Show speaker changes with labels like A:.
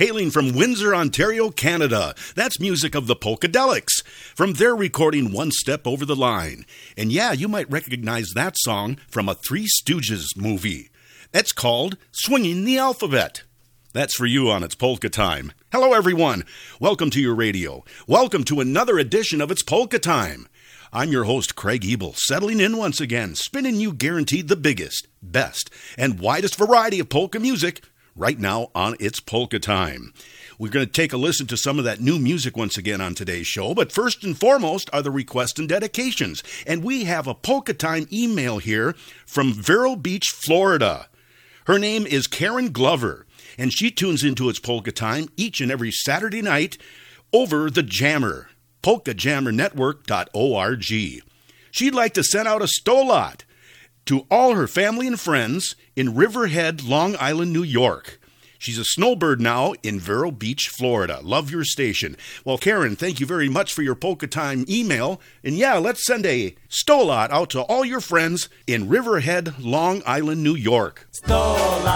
A: hailing from Windsor, Ontario, Canada. That's music of the Polkadelics, from their recording One Step Over the Line. And yeah, you might recognize that song from a Three Stooges movie. That's called Swinging the Alphabet. That's for you on It's Polka Time. Hello, everyone. Welcome to your radio. Welcome to another edition of It's Polka Time. I'm your host, Craig Ebel, settling in once again, spinning you guaranteed the biggest, best, and widest variety of polka music right now on It's Polka Time. We're going to take a listen to some of that new music once again on today's show, but first and foremost are the requests and dedications. And we have a Polka Time email here from Vero Beach, Florida. Her name is Karen Glover, and she tunes into It's Polka Time each and every Saturday night over the Jammer, polkajammernetwork.org. She'd like to send out a stolot to all her family and friends in Riverhead, Long Island, New York. She's a snowbird now in Vero Beach, Florida. Love your station. Well, Karen, thank you very much for your Polka Time email. And yeah, let's send a stolot out to all your friends in Riverhead, Long Island, New York. Stola.